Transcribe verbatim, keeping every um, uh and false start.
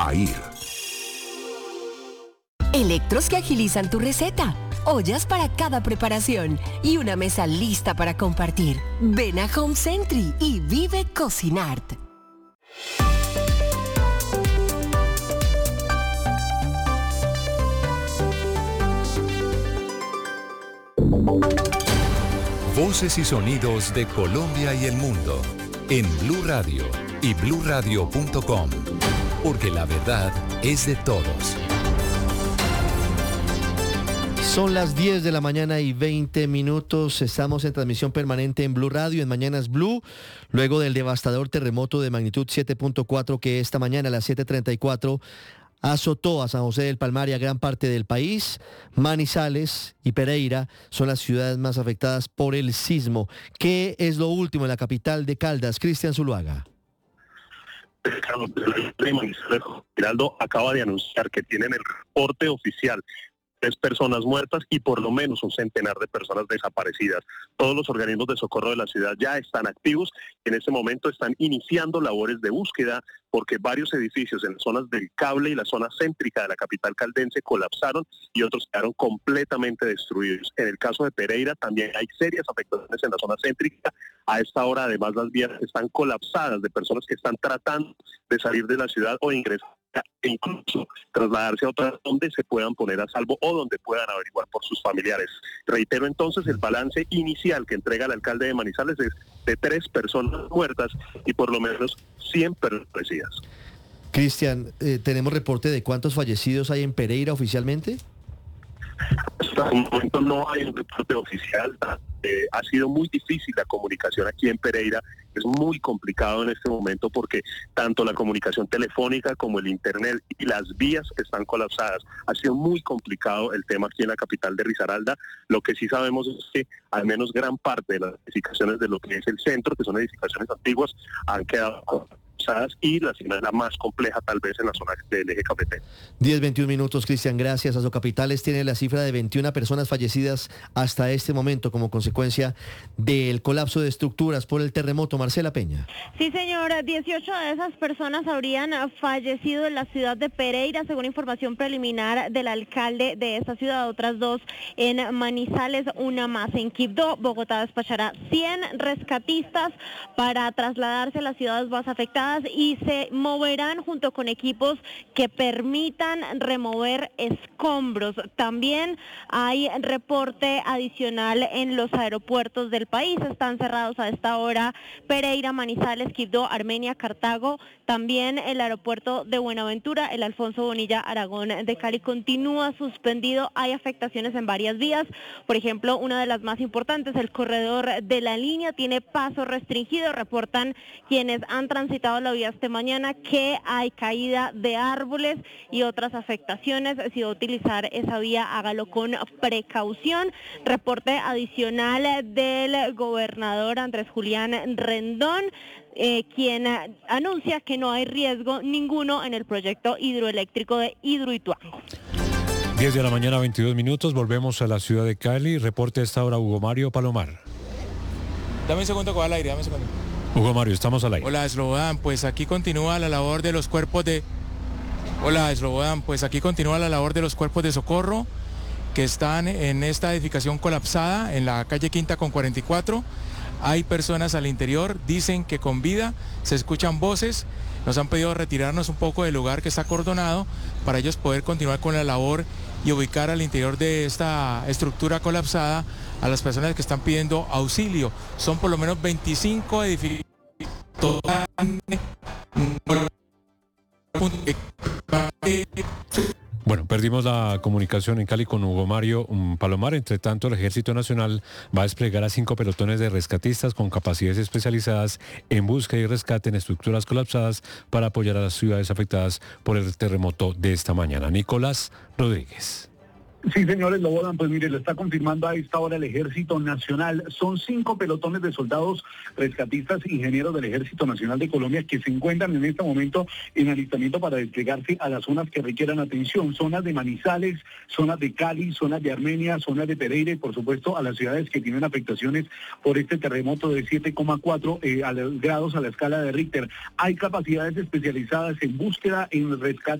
AIR. Electros que agilizan tu receta, ollas para cada preparación y una mesa lista para compartir. Ven a Home Century y vive Cocinart. Voces y sonidos de Colombia y el mundo en Blue Radio y blue radio punto com, porque la verdad es de todos. Son las diez de la mañana y veinte minutos. Estamos en transmisión permanente en Blue Radio, en Mañanas Blue, luego del devastador terremoto de magnitud siete punto cuatro que esta mañana a las siete treinta y cuatro azotó a San José del Palmar y a gran parte del país. Manizales y Pereira son las ciudades más afectadas por el sismo. ¿Qué es lo último en la capital de Caldas? Cristian Zuluaga. Giraldo acaba de anunciar que tienen el reporte oficial: tres personas muertas y por lo menos un centenar de personas desaparecidas. Todos los organismos de socorro de la ciudad ya están activos. En este momento están iniciando labores de búsqueda porque varios edificios en las zonas del Cable y la zona céntrica de la capital caldense colapsaron y otros quedaron completamente destruidos. En el caso de Pereira también hay serias afectaciones en la zona céntrica. A esta hora además las vías están colapsadas de personas que están tratando de salir de la ciudad o ingresar e incluso trasladarse a otras donde se puedan poner a salvo o donde puedan averiguar por sus familiares. Reitero entonces, el balance inicial que entrega el alcalde de Manizales es de tres personas muertas y por lo menos cien fallecidas. Cristian, eh, ¿tenemos reporte de cuántos fallecidos hay en Pereira oficialmente? Hasta el momento no hay un reporte oficial. Eh, ha sido muy difícil la comunicación aquí en Pereira. Es muy complicado en este momento porque tanto la comunicación telefónica como el internet y las vías están colapsadas. Ha sido muy complicado el tema aquí en la capital de Risaralda. Lo que sí sabemos es que al menos gran parte de las edificaciones de lo que es el centro, que son edificaciones antiguas, han quedado colapsadas y la zona es la más compleja tal vez en la zona del eje cafetero. diez veintiún minutos, Cristian, gracias. Azocapitales tiene la cifra de veintiuna personas fallecidas hasta este momento como consecuencia del colapso de estructuras por el terremoto. Marcela Peña. Sí, señora, dieciocho de esas personas habrían fallecido en la ciudad de Pereira, según información preliminar del alcalde de esta ciudad. Otras dos en Manizales, una más en Quibdó. Bogotá despachará cien rescatistas para trasladarse a las ciudades más afectadas y se moverán junto con equipos que permitan remover escombros. También hay reporte adicional en los aeropuertos del país. Están cerrados a esta hora Pereira, Manizales, Quibdó, Armenia, Cartago. También el aeropuerto de Buenaventura, el Alfonso Bonilla Aragón de Cali, continúa suspendido. Hay afectaciones en varias vías. Por ejemplo, una de las más importantes, el corredor de la línea, tiene paso restringido. Reportan quienes han transitado la vía esta mañana que hay caída de árboles y otras afectaciones. Si va a utilizar esa vía, hágalo con precaución. Reporte adicional del gobernador Andrés Julián Rendón, eh, quien anuncia que no hay riesgo ninguno en el proyecto hidroeléctrico de Hidroituango. diez de la mañana, veintidós minutos, volvemos a la ciudad de Cali. Reporte a esta hora Hugo Mario Palomar. Dame un segundo con el aire, dame un segundo. Hugo Mario, estamos al aire. Hola, Slobodan, pues aquí continúa la labor de los cuerpos de... Hola, Slobodan, pues aquí continúa la labor de los cuerpos de socorro que están en esta edificación colapsada en la calle Quinta con cuarenta y cuatro. Hay personas al interior, dicen que con vida, se escuchan voces. Nos han pedido retirarnos un poco del lugar que está acordonado para ellos poder continuar con la labor y ubicar al interior de esta estructura colapsada a las personas que están pidiendo auxilio. Son por lo menos veinticinco edificios. Bueno, perdimos la comunicación en Cali con Hugo Mario Palomar. Entre tanto, el Ejército Nacional va a desplegar a cinco pelotones de rescatistas con capacidades especializadas en búsqueda y rescate en estructuras colapsadas para apoyar a las ciudades afectadas por el terremoto de esta mañana. Nicolás Rodríguez. Sí, señores, lo votan, pues mire, lo está confirmando a esta hora el Ejército Nacional. Son cinco pelotones de soldados, rescatistas, ingenieros del Ejército Nacional de Colombia que se encuentran en este momento en alistamiento para desplegarse a las zonas que requieran atención, zonas de Manizales, zonas de Cali, zonas de Armenia, zonas de Pereira y por supuesto a las ciudades que tienen afectaciones por este terremoto de siete coma cuatro eh, grados a la escala de Richter. Hay capacidades especializadas en búsqueda, en rescate